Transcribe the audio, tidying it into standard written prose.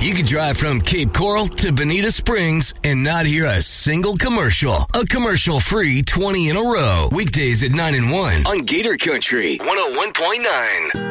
You could drive from Cape Coral to Bonita Springs and not hear a single commercial. A commercial-free 20 in a row. Weekdays at 9 and 1 on Gator Country 101.9.